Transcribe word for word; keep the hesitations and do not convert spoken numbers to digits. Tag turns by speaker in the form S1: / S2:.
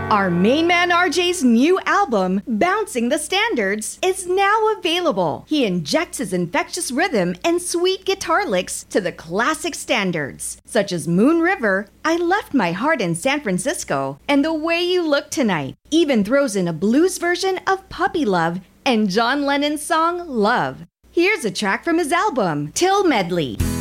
S1: Our main man R J's new album, Bouncing the Standards, is now available. He injects his infectious rhythm and sweet guitar licks to the classic standards, such as Moon River, I Left My Heart in San Francisco, and The Way You Look Tonight. Even throws in a blues version of Puppy Love and John Lennon's song Love. Here's a track from his album, Till Medley.